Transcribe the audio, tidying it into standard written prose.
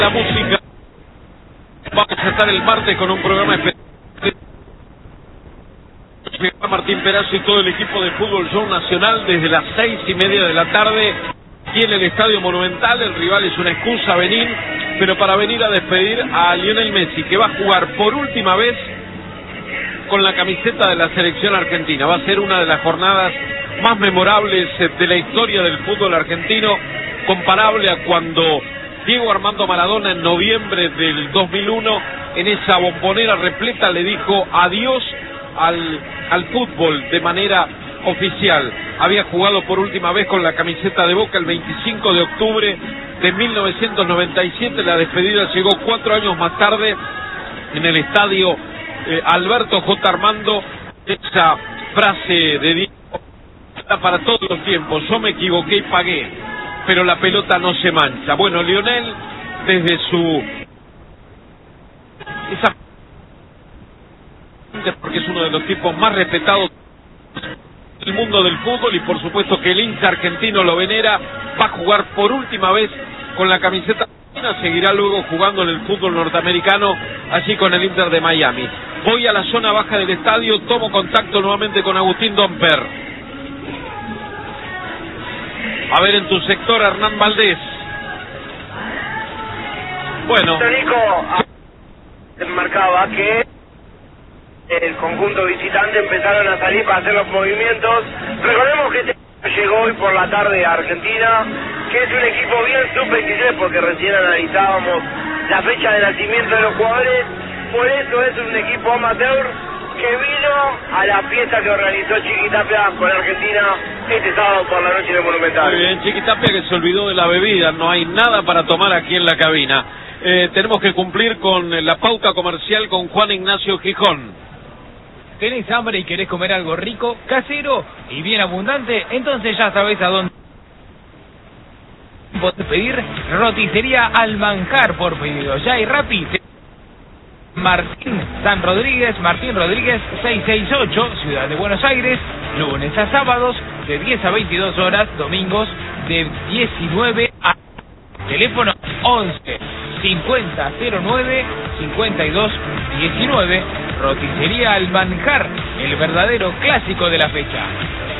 La música. Vamos a estar el martes con un programa especial. Martín Perazo y todo el equipo de Fútbol Show Nacional desde las 6:30 de la tarde y en el Estadio Monumental. El rival es una excusa a venir, pero para venir a despedir a Lionel Messi, que va a jugar por última vez con la camiseta de la selección argentina. Va a ser una de las jornadas más memorables de la historia del fútbol argentino, comparable a cuando Diego Armando Maradona en noviembre del 2001 en esa bombonera repleta le dijo adiós al fútbol de manera oficial. Había jugado por última vez con la camiseta de Boca el 25 de octubre de 1997. La despedida llegó 4 años más tarde en el estadio Alberto J. Armando. Esa frase de Diego está para todos los tiempos: yo me equivoqué y pagué, pero la pelota no se mancha. Bueno, Lionel, desde porque es uno de los tipos más respetados del mundo del fútbol, y por supuesto que el hincha argentino lo venera. Va a jugar por última vez con la camiseta argentina, seguirá luego jugando en el fútbol norteamericano, allí con el Inter de Miami. Voy a la zona baja del estadio, tomo contacto nuevamente con Agustín Domper. A ver, en tu sector, Hernán Valdés. Bueno, Nico, marcaba que el conjunto visitante empezaron a salir para hacer los movimientos. Recordemos que llegó hoy por la tarde a Argentina, que es un equipo bien sub-23, porque recién analizábamos la fecha de nacimiento de los jugadores. Por eso es un equipo amateur que vino a la fiesta que organizó Chiquitapia con Argentina este sábado por la noche en el Monumental. Muy bien, Chiquitapia, que se olvidó de la bebida. No hay nada para tomar aquí en la cabina. Tenemos que cumplir con la pauta comercial con Juan Ignacio Gijón. ¿Tenés hambre y querés comer algo rico, casero y bien abundante? Entonces ya sabés a dónde podés pedir. Roticería Al Manjar por pedido. Ya y Rappi. Martín Rodríguez 668, Ciudad de Buenos Aires, lunes a sábados de 10 a 22 horas, domingos de 19 a... Teléfono 11 50 09 52 19. Roticería Al Manjar, el verdadero clásico de la fecha.